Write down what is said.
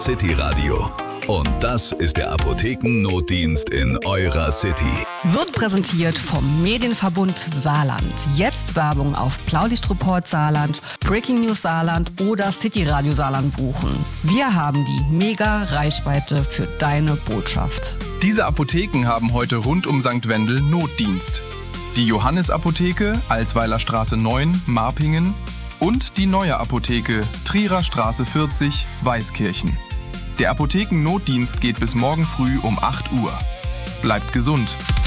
City Radio. Und das ist der Apothekennotdienst in eurer City. Wird präsentiert vom Medienverbund Saarland. Jetzt Werbung auf Blaulichtreport Saarland, Breaking News Saarland oder City Radio Saarland buchen. Wir haben die Mega-Reichweite für deine Botschaft. Diese Apotheken haben heute rund um St. Wendel Notdienst. Die Johannes-Apotheke, Alsweiler Straße 9, Marpingen und die neue Apotheke, Trierer Straße 40, Weißkirchen. Der Apothekennotdienst geht bis morgen früh um 8 Uhr. Bleibt gesund!